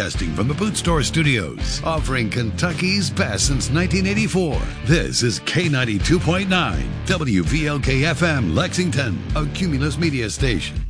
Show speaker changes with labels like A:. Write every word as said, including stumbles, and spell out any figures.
A: Broadcasting from the Boot Store Studios, offering Kentucky's best since nineteen eighty-four. This is K ninety-two point nine, W V L K F M, Lexington, a Cumulus Media station.